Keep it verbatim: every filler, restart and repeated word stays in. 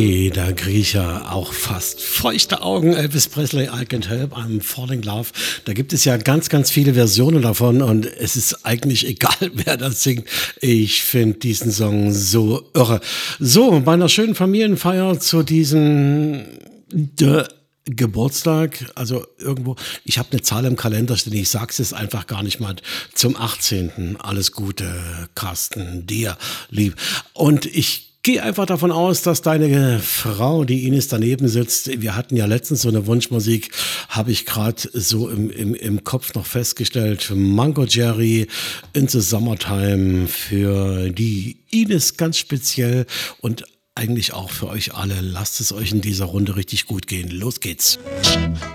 Da kriege ich ja auch fast feuchte Augen. Elvis Presley, I Can't Help, I'm Falling Love. Da gibt es ja ganz, ganz viele Versionen davon und es ist eigentlich egal, wer das singt. Ich finde diesen Song so irre. So, bei einer schönen Familienfeier zu diesem D Geburtstag, also irgendwo, ich habe eine Zahl im Kalender stehen, ich sag's jetzt einfach gar nicht mal, zum achtzehnten Alles Gute, Carsten, dir, lieb. Und ich Geh einfach davon aus, dass deine Frau, die Ines daneben sitzt, wir hatten ja letztens so eine Wunschmusik, habe ich gerade so im, im, im Kopf noch festgestellt, Mango Jerry in the Summertime für die Ines ganz speziell und eigentlich auch für euch alle. Lasst es euch in dieser Runde richtig gut gehen. Los geht's.